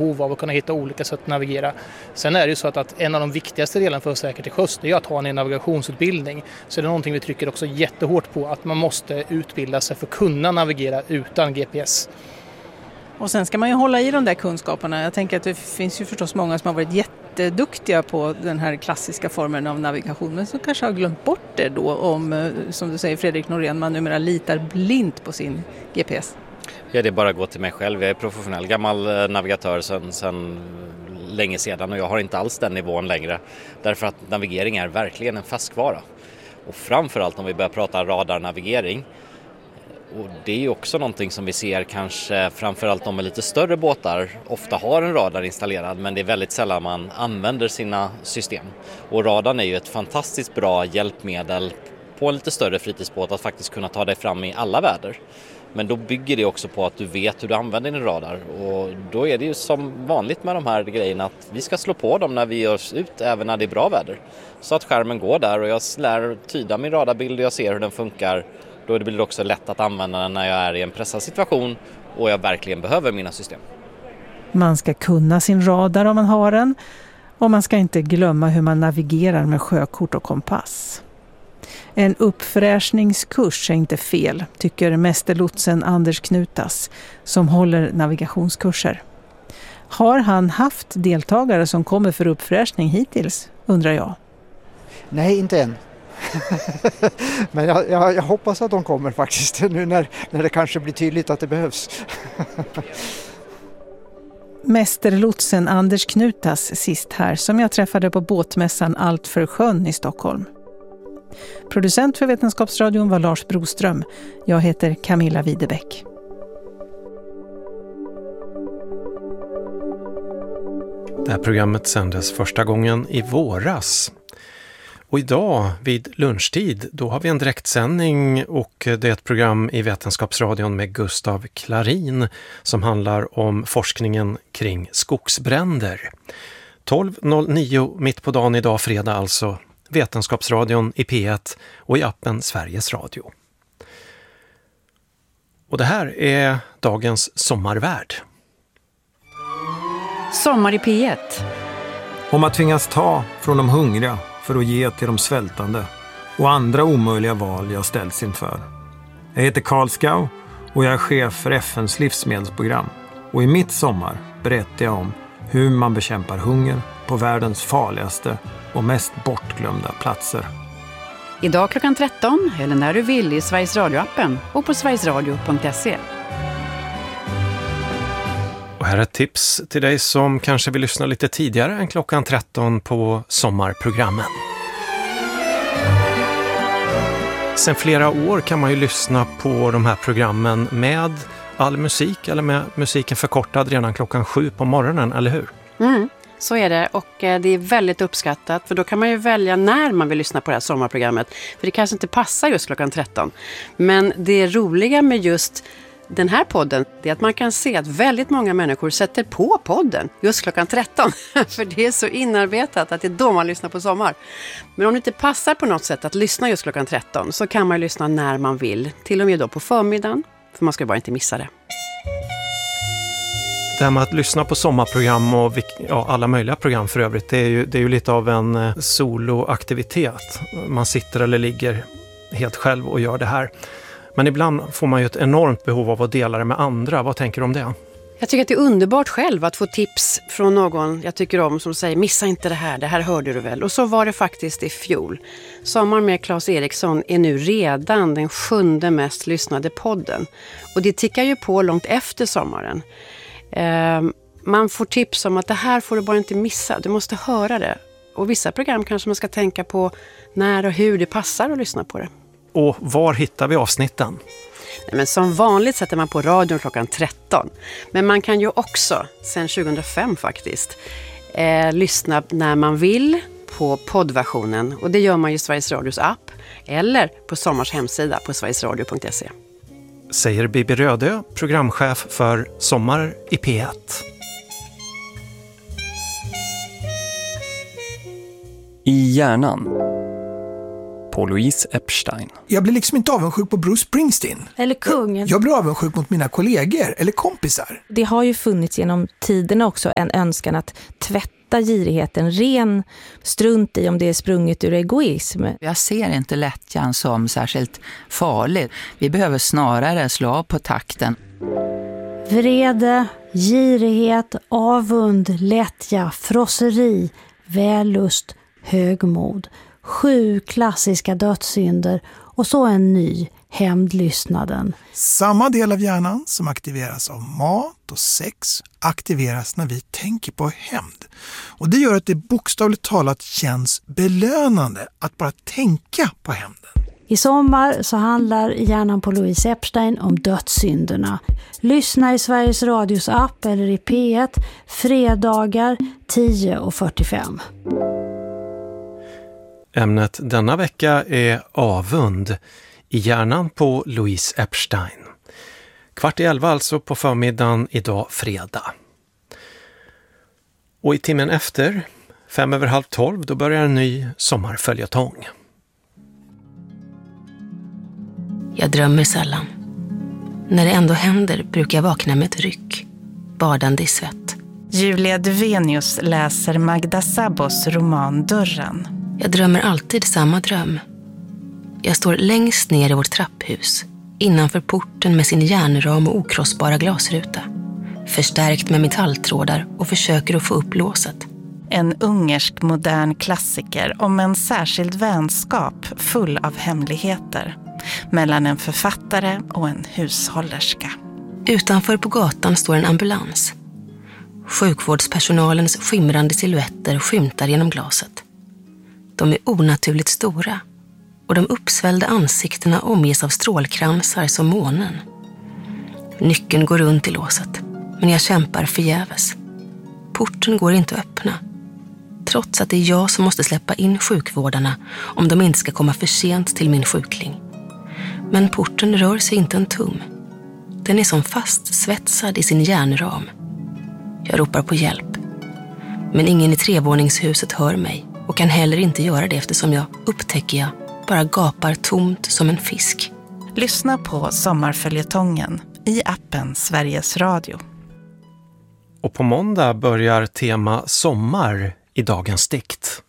behov av att kunna hitta olika sätt att navigera. Sen är det ju så att en av de viktigaste delarna för säkerhet till sjöss är att ha en navigationsutbildning. Så det är någonting vi trycker också jättehårt på, att man måste utbilda sig för att kunna navigera utan GPS. Och sen ska man ju hålla i de där kunskaperna. Jag tänker att det finns ju förstås många som har varit jätteduktiga på den här klassiska formen av navigation, men som kanske har glömt bort det då om, som du säger Fredrik Norén, man numera litar blint på sin GPS. Ja, det är bara att gå till mig själv. Jag är professionell gammal navigatör sedan länge sedan och jag har inte alls den nivån längre. Därför att navigering är verkligen en färskvara. Och framförallt om vi börjar prata radarnavigering. Och det är ju också någonting som vi ser kanske framförallt de med lite större båtar ofta har en radar installerad, men det är väldigt sällan man använder sina system. Och radarn är ju ett fantastiskt bra hjälpmedel på en lite större fritidsbåt att faktiskt kunna ta dig fram i alla väder. Men då bygger det också på att du vet hur du använder din radar. Och då är det ju som vanligt med de här grejerna att vi ska slå på dem när vi gör oss ut, även när det är bra väder. Så att skärmen går där och jag lär tyda min radarbild och jag ser hur den funkar. Då blir det också lätt att använda den när jag är i en pressad situation och jag verkligen behöver mina system. Man ska kunna sin radar om man har den. Och man ska inte glömma hur man navigerar med sjökort och kompass. En uppfräschningskurs är inte fel, tycker mästerlotsen Anders Knutas som håller navigationskurser. Har han haft deltagare som kommer för uppfräschning hittills, undrar jag? Nej, inte än. Men jag hoppas att de kommer faktiskt nu när det kanske blir tydligt att det behövs. Mästerlotsen Anders Knutas sist här som jag träffade på båtmässan Allt för sjön i Stockholm. Producent för Vetenskapsradion var Lars Broström. Jag heter Camilla Widebäck. Det här programmet sändes första gången i våras. Och idag vid lunchtid då har vi en direktsändning och det är ett program i Vetenskapsradion med Gustav Klarin som handlar om forskningen kring skogsbränder. 12.09 mitt på dagen idag fredag alltså. Vetenskapsradion i P1 och i appen Sveriges Radio. Och det här är dagens sommarvärld. Sommar i P1. Om att tvingas ta från de hungriga för att ge till de svältande och andra omöjliga val jag ställts inför. Jag heter Carl Skau och jag är chef för FNs livsmedelsprogram. Och i mitt sommar berättar jag om hur man bekämpar hunger på världens farligaste och mest bortglömda platser. Idag klockan 13 eller när du vill i Sveriges Radio-appen och på sverigesradio.se. Och här är ett tips till dig som kanske vill lyssna lite tidigare än klockan 13 på sommarprogrammen. Sen flera år kan man ju lyssna på de här programmen med all musik eller med musiken förkortad redan klockan 7 på morgonen, eller hur? Så är det och det är väldigt uppskattat för då kan man ju välja när man vill lyssna på det här sommarprogrammet. För det kanske inte passar just klockan 13. Men det roliga med just den här podden är att man kan se att väldigt många människor sätter på podden just klockan 13. För det är så inarbetat att det är då man lyssnar på sommar. Men om det inte passar på något sätt att lyssna just klockan 13 så kan man lyssna när man vill. Till och med då på förmiddagen. För man ska bara inte missa det. Det här med att lyssna på sommarprogram och alla möjliga program för övrigt, det är ju lite av en soloaktivitet. Man sitter eller ligger helt själv och gör det här. Men ibland får man ju ett enormt behov av att dela det med andra. Vad tänker du om det? Jag tycker att det är underbart själv att få tips från någon jag tycker om som säger missa inte det här hörde du väl. Och så var det faktiskt i fjol. Sommar med Claes Eriksson är nu redan den 7:e mest lyssnade podden. Och det tickar ju på långt efter sommaren. Man får tips om att det här får du bara inte missa. Du måste höra det. Och vissa program kanske man ska tänka på när och hur det passar att lyssna på det. Och var hittar vi avsnitten? Nej, men som vanligt sätter man på radion klockan 13. Men man kan ju också, sedan 2005 faktiskt, lyssna när man vill på poddversionen. Och det gör man ju i Sveriges Radios app eller på Sommars hemsida på sverigesradio.se. Säger Bibi Rödö, programchef för Sommar i P1. I hjärnan. på Louise Epstein. Jag blir liksom inte avundsjuk på Bruce Springsteen. Eller kungen. Jag blir avundsjuk mot mina kollegor eller kompisar. Det har ju funnits genom tiderna också en önskan att tvätta girigheten ren, strunt i om det är sprunget ur egoism. Jag ser inte lättjan som särskilt farligt. Vi behöver snarare slå av på takten. Vrede, girighet, avund, lättja, frosseri, vällust, högmod. 7 klassiska dödssynder och så en ny, hämndlystnaden. Samma del av hjärnan som aktiveras av mat och sex aktiveras när vi tänker på hämnd. Och det gör att det bokstavligt talat känns belönande att bara tänka på hämnden. I sommar så handlar Hjärnan på Louise Epstein om dödssynderna. Lyssna i Sveriges Radios app eller i P1 fredagar 10:45. Ämnet denna vecka är avund i hjärnan på Louise Epstein. 10:15 alltså på förmiddagen idag fredag. Och i timmen efter, 11:05, då börjar en ny sommarföljetong. Jag drömmer sällan. När det ändå händer brukar jag vakna med ett ryck, badande i svett. Julia Duvenius läser Magda Szabos roman Dörren. Jag drömmer alltid samma dröm. Jag står längst ner i vårt trapphus, innanför porten med sin järnram och okrossbara glasruta. Förstärkt med metalltrådar och försöker att få upp låset. En ungersk modern klassiker om en särskild vänskap full av hemligheter. Mellan en författare och en hushållerska. Utanför på gatan står en ambulans. Sjukvårdspersonalens skimrande silhuetter skymtar genom glaset. De är onaturligt stora och de uppsvällda ansiktena omges av strålkransar som månen. Nyckeln går runt i låset, men jag kämpar förgäves. Porten går inte att öppna, trots att det är jag som måste släppa in sjukvårdarna om de inte ska komma för sent till min sjukling. Men porten rör sig inte en tum. Den är som fastsvetsad i sin järnram. Jag ropar på hjälp. Men ingen i trevåningshuset hör mig och kan heller inte göra det eftersom jag, upptäcker jag, bara gapar tomt som en fisk. Lyssna på sommarföljetongen i appen Sveriges Radio. Och på måndag börjar tema sommar i dagens dikt.